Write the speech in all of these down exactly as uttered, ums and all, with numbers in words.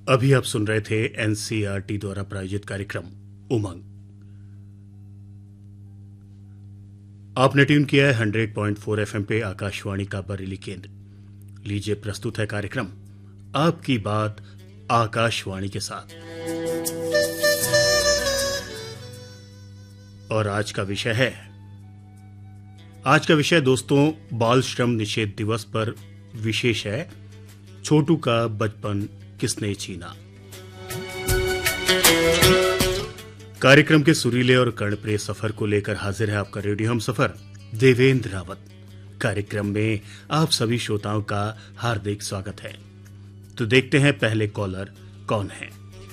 अभी आप सुन रहे थे एनसीईआरटी द्वारा प्रायोजित कार्यक्रम उमंग। आपने ट्यून किया है हंड्रेड पॉइंट फोर एफएम पे आकाशवाणी का बरेली केंद्र। लीजिए प्रस्तुत है कार्यक्रम आपकी बात आकाशवाणी के साथ। और आज का विषय है आज का विषय दोस्तों बाल श्रम निषेध दिवस पर विशेष है, छोटू का बचपन किसने छीना। कार्यक्रम के सुरीले और कर्णप्रिय सफर को लेकर हाजिर है आपका रेडियो हम सफर देवेंद्र रावत। कार्यक्रम में आप सभी श्रोताओं का हार्दिक स्वागत है। तो देखते हैं पहले कॉलर कौन है।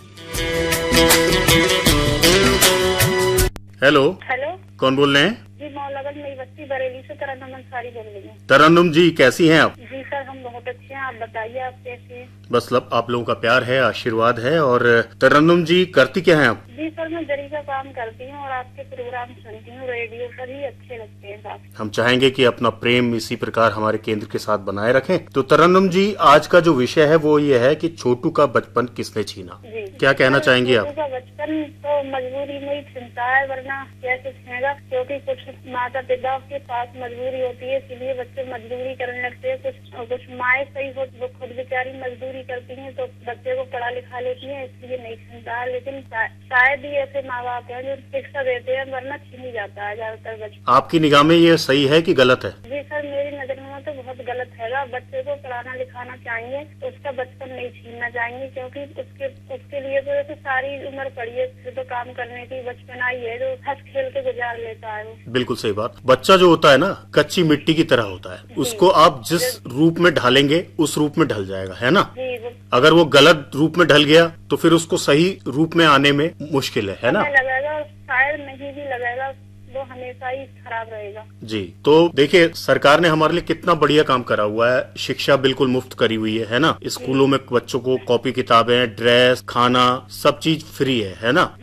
हेलो हेलो, कौन बोल रहे हैं? जी मौलगन नई बस्ती बरेली से तरन्नुम अंसारी बोल रही हूँ। तरन्नुम जी कैसी हैं आप? जी सर, हम बहुत अच्छे हैं। आप बताइए, आप कैसे हैं? बस लब आप लोगों का प्यार है, आशीर्वाद है। और तरन्नुम जी करती क्या हैं आप? जी सर, मैं जरी का काम करती हूँ और आपके प्रोग्राम सुनती हूँ, रेडियो पर ही अच्छे लगते हैं काफी। हम चाहेंगे कि अपना प्रेम इसी प्रकार हमारे केंद्र के साथ बनाए रखें। तो तरन्नुम जी आज का जो विषय है वो ये है कि छोटू का बचपन किसने छीना। जी, क्या कहना चाहेंगे आप? छोटू का बचपन तो मजबूरी में ही छिनता है, वरना कैसे छीनेगा, क्योंकि कुछ माता पिता के पास मजबूरी होती है, इसलिए बच्चे मजदूरी करने लगते हैं। कुछ कुछ माएँ सही हो, वो खुद बेचारी मजदूरी करती हैं तो बच्चे को पढ़ा लिखा लेती हैं, इसलिए नहीं छीनता है। लेकिन शायद ही ऐसे माँ बाप हैं जो शिक्षा देते हैं, वरना छीन ही जाता है ज्यादातर बच्चे। आपकी निगाह में ये सही है कि गलत है? जी सर, मेरी नजर में तो बहुत गलत है। बच्चे को पढ़ाना लिखाना चाहिए, उसका बचपन नहीं छीनना चाहिए, क्योंकि उसके उसके लिए तो जैसे सारी उम्र पड़ी है, फिर तो काम करने की बचपन आई है जो हंस खेल के गुजार लेता है वो। बिल्कुल सही बात। बच्चा जो होता है ना कच्ची मिट्टी की तरह होता है, उसको आप जिस रूप में ढालेंगे उस रूप में ढल जाएगा, है ना? जी, वो अगर वो गलत रूप में ढल गया तो फिर उसको सही रूप में आने में मुश्किल है, है ना? लगेगा और शायद नहीं भी लगेगा, वो हमेशा ही खराब रहेगा। जी, तो देखिए सरकार ने हमारे लिए कितना बढ़िया काम करा हुआ है। शिक्षा बिल्कुल मुफ्त करी हुई है, है ना? स्कूलों में बच्चों को कॉपी किताबें, ड्रेस, खाना सब चीज फ्री है, है ना?